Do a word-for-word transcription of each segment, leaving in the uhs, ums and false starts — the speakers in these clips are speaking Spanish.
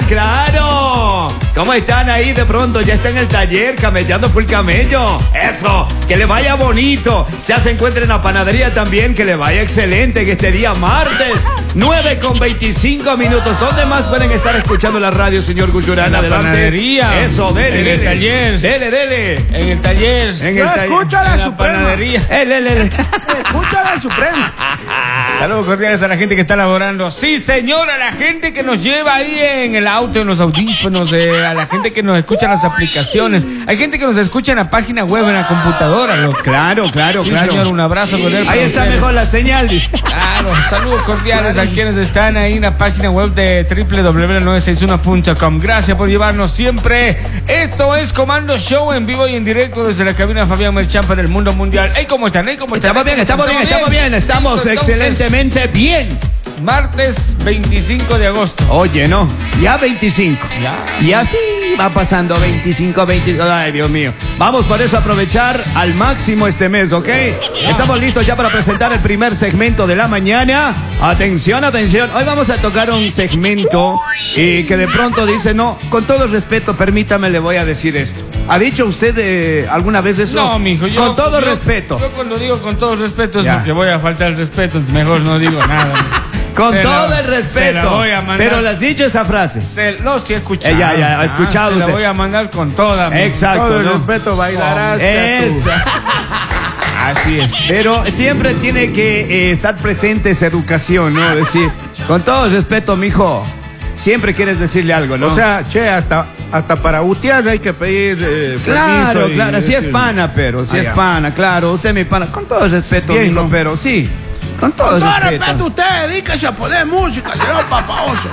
tal? ¡Claro! ¿Cómo están ahí? De pronto ya está en el taller camelleando full camello. Eso, que le vaya bonito. Ya se encuentra en la panadería también, que le vaya excelente en este día martes, nueve con veinticinco minutos. ¿Dónde más pueden estar escuchando la radio, señor Guyurán? En la Adelante. panadería. Eso, dele, en dele. el taller. Dele, dele. En el taller. En el taller. Escucha la En la Suprema. panadería. Eh, le, le, le. Escucha la Suprema. Saludos cordiales a la gente que está laborando. Sí, señor, a la gente que nos lleva ahí en el auto, en los audífonos, eh, a la gente que nos escucha en las aplicaciones. Hay gente que nos escucha en la página web, en la computadora, loco. Claro, claro, Sí, claro. señor, un abrazo cordial para Ahí está ustedes. mejor la señal. dice. Claro, saludos cordiales a quienes están ahí en la página web de doble u doble u doble u punto nueve seis uno punto com. Gracias por llevarnos siempre. Esto es Comando Show en vivo y en directo desde la cabina Fabián Merchán para el mundo mundial. Ey, ¿cómo están? Ey, ¿cómo están? Estamos bien, estamos bien, estamos bien. Estamos Entonces, excelentemente bien. Martes veinticinco de agosto. Oye, no, ya veinticinco. Ya. Y así va pasando veinticinco, veinticinco. Ay, Dios mío. Vamos por eso a aprovechar al máximo este mes, ¿ok? Estamos listos ya para presentar el primer segmento de la mañana. Atención, atención. Hoy vamos a tocar un segmento eh, que de pronto dice, no, con todo respeto, permítame, le voy a decir esto. ¿Ha dicho usted eh, alguna vez eso? No, mijo, yo... Con todo yo- respeto. Yo cuando digo con todo respeto es Ya. porque voy a faltar el respeto, mejor no digo nada. Con Se todo la- el se la respeto. voy a mandar. Pero le has dicho esa frase. Se- no, sí he escuchado. Eh, ya, ya, ha Ah, escuchado se usted. la voy a mandar con toda. mijo. Exacto, Todo el ¿no? respeto, bailarás. Eso. Así es. Pero siempre tiene que eh, estar presente esa educación, ¿no? Decir, con todo respeto, mijo, siempre quieres decirle algo, ¿no? O sea, che, hasta, hasta para utear hay que pedir eh, claro, permiso y claro, si es decir- pana, pero, si Ah, es ya. pana, claro, usted mi pana, con todo respeto, Bien, mijo, ¿no? pero sí, con todo Con todo respeto. respeto, usted dedíquese a poner música, señor papaoso.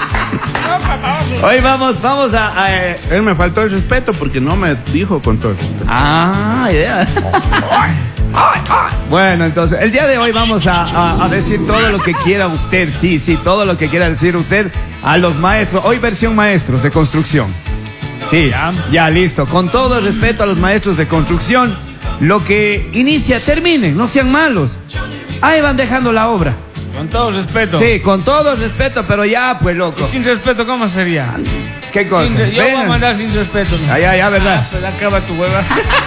Hoy vamos, vamos a... a, eh, Él me faltó el respeto porque no me dijo con todo el respeto. Ah, ya. Bueno, entonces, el día de hoy vamos a, a- a decir todo lo que quiera usted, sí, sí, todo lo que quiera decir usted a los maestros. Hoy versión maestros de construcción. Sí, ya, ya listo. Con todo el respeto a los maestros de construcción, lo que inicia, terminen, no sean malos. Ahí van dejando la obra. Con todo respeto. Sí, con todo el respeto, pero ya, pues, ¿Y loco. sin respeto cómo sería? ¿Qué cosa? Sin re- yo voy a Vengan. mandar sin respeto. mijo. Ah, ya, ya, ¿verdad? Ah, pues acaba tu hueva.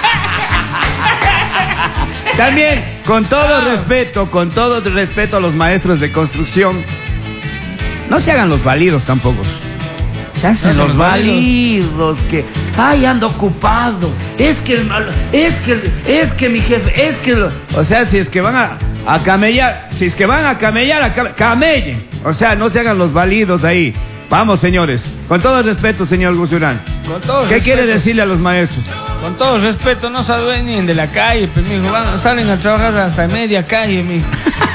También, con todo respeto, con todo respeto a los maestros de construcción, no se hagan los válidos tampoco. Se hacen No los son válidos que, ay, ando ocupado. Es que, el malo- es que, es que mi jefe, es que, lo- o sea, si es que van a, a camellar, si es que van a camellar, a cam- camellen. O sea, no se hagan los válidos ahí. Vamos, señores. Con todo respeto, señor Guzurán. Con todo ¿Qué respeto. quiere decirle a los maestros? Con todo respeto, no se adueñen de la calle, pues, mijo. Van- salen a trabajar hasta media calle, mijo.